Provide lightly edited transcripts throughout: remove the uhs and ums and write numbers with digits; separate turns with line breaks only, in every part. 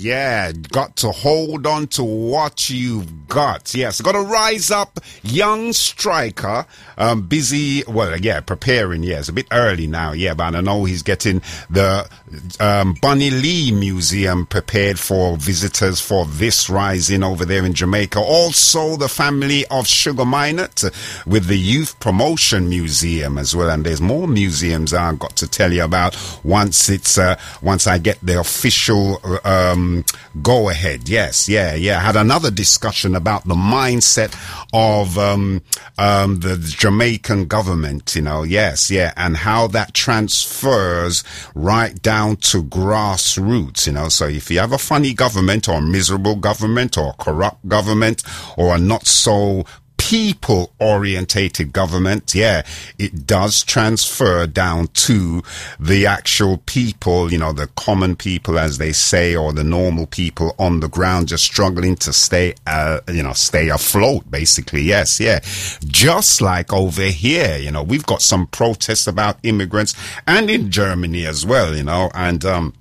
Yeah, got to hold on to what you've got. Yes, got to rise up, young striker. Busy, preparing. Yeah, it's a bit early now. Yeah, but I know he's getting the Bunny Lee Museum prepared for visitors for this rising over there in Jamaica. Also, the family of Sugar Minott with the Youth Promotion Museum as well. And there's more museums I've got to tell you about once I get the official go ahead. Yes, yeah. I had another discussion about the mindset of the Jamaican government, and how that transfers right down to grassroots, so if you have a funny government or a miserable government or a corrupt government or a not so people-orientated government, it does transfer down to the actual people, the common people, as they say, or the normal people on the ground just struggling to stay afloat, basically. Yes, yeah. Just like over here, we've got some protests about immigrants, and in Germany as well, and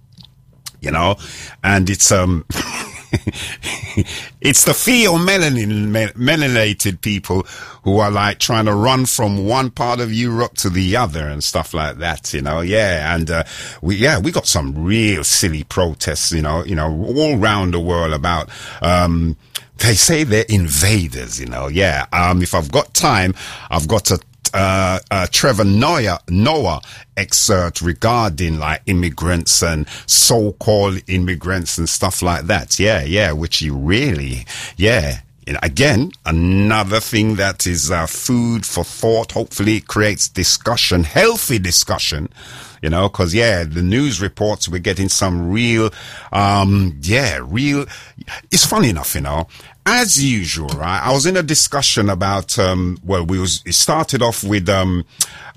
it's, it's the melanated people who are like trying to run from one part of Europe to the other and stuff like that, and we got some real silly protests, all around the world about they say they're invaders, if I've got time, I've got a Trevor Noah excerpt regarding like immigrants and so-called immigrants and stuff like that. Which you really, again, another thing that is food for thought. Hopefully it creates discussion, healthy discussion, because the news reports, we're getting some real, it's funny enough, as usual, right? I was in a discussion about, it started off with, it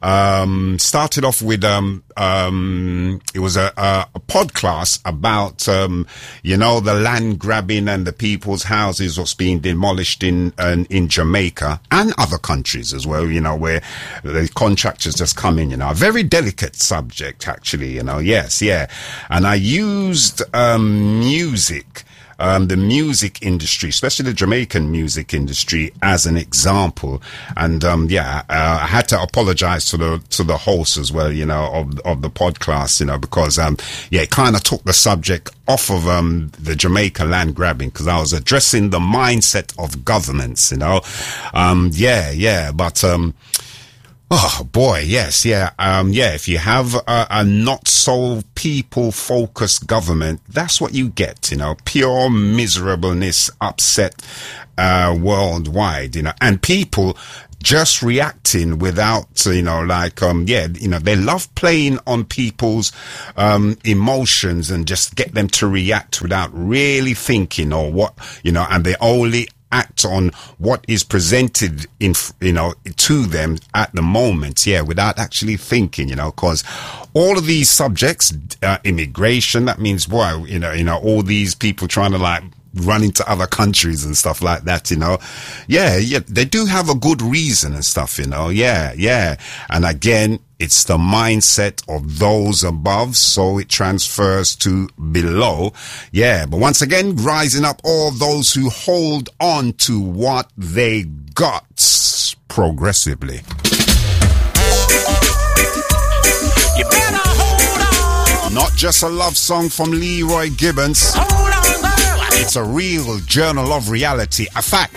was a podcast about, the land grabbing and the people's houses was being demolished in Jamaica and other countries as well, where the contractors just come in, a very delicate subject, actually, yes, yeah. And I used, music, the music industry, especially the Jamaican music industry, as an example. And I had to apologize to the host as well, of the podcast, because it kind of took the subject off of the Jamaica land grabbing, because I was addressing the mindset of governments, but oh boy, yes, yeah. If you have a not so people focused government, that's what you get, pure miserableness, upset, worldwide, and people just reacting without, they love playing on people's, emotions and just get them to react without really thinking or what, and they only act on what is presented to them at the moment, without actually thinking, because all of these subjects, immigration, that means all these people trying to like run into other countries and stuff like that, they do have a good reason and stuff, and again, it's the mindset of those above, so it transfers to below. But once again, rising up all those who hold on to what they got progressively. You better hold on. Not just a love song from Leroy Gibbons. Hold on, girl. It's a real journal of reality, a fact.